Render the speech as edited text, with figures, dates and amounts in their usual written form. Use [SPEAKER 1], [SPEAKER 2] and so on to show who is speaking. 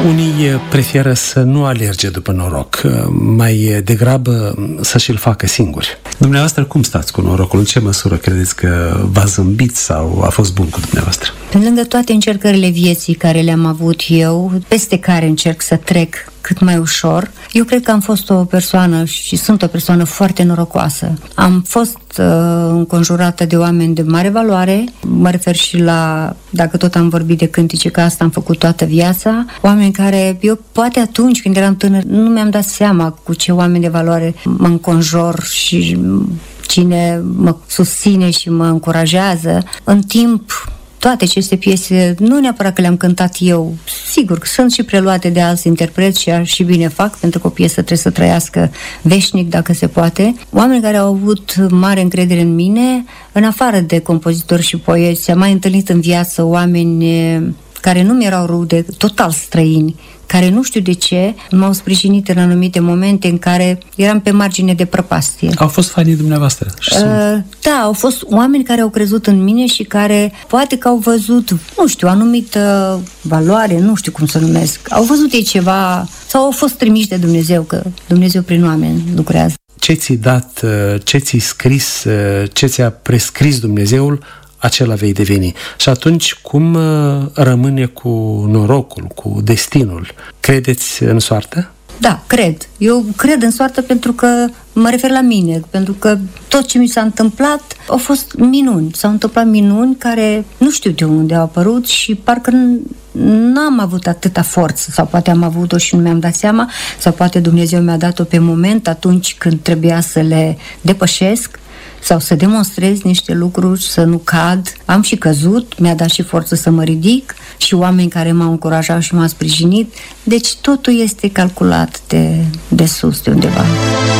[SPEAKER 1] Unii preferă să nu alerge după noroc, mai degrabă să și-l facă singuri. Dumneavoastră, cum stați cu norocul? În ce măsură credeți că v-a zâmbit sau a fost bun cu dumneavoastră?
[SPEAKER 2] Pe lângă toate încercările vieții care le-am avut eu, peste care încerc să trec cât mai ușor, eu cred că am fost o persoană și sunt o persoană foarte norocoasă. Am fost înconjurată de oameni de mare valoare, mă refer și la, dacă tot am vorbit de cântece, că asta am făcut toată viața, oameni care, eu poate atunci când eram tânăr, nu mi-am dat seama cu ce oameni de valoare mă înconjur și cine mă susține și mă încurajează. În timp, toate aceste piese, nu neapărat că le-am cântat eu, sigur că sunt și preluate de alți interpreți și bine fac, pentru că o piesă trebuie să trăiască veșnic, dacă se poate. Oameni care au avut mare încredere în mine, în afară de compozitori și poeți, am mai întâlnit în viață oameni care nu mi-erau rude, total străini, care nu știu de ce m-au sprijinit în anumite momente în care eram pe margine de prăpastie.
[SPEAKER 1] Au fost fanii dumneavoastră?
[SPEAKER 2] Da, au fost oameni care au crezut în mine și care poate că au văzut, nu știu, anumită valoare, nu știu cum să numesc, au văzut ei ceva sau au fost trimiși de Dumnezeu, că Dumnezeu prin oameni lucrează.
[SPEAKER 1] Ce ți-i dat, ce ți-i scris, ce ți-a prescris Dumnezeul, acela vei deveni. Și atunci, cum rămâne cu norocul, cu destinul? Credeți în soartă?
[SPEAKER 2] Da, cred. Eu cred în soartă pentru că mă refer la mine, pentru că tot ce mi s-a întâmplat au fost minuni. S-au întâmplat minuni care nu știu de unde au apărut și parcă n-am avut atâta forță, sau poate am avut-o și nu mi-am dat seama, sau poate Dumnezeu mi-a dat-o pe moment, atunci când trebuia să le depășesc sau să demonstrez niște lucruri, să nu cad. Am și căzut, mi-a dat și forță să mă ridic și oameni care m-au încurajat și m-au sprijinit. Deci totul este calculat de sus, de undeva.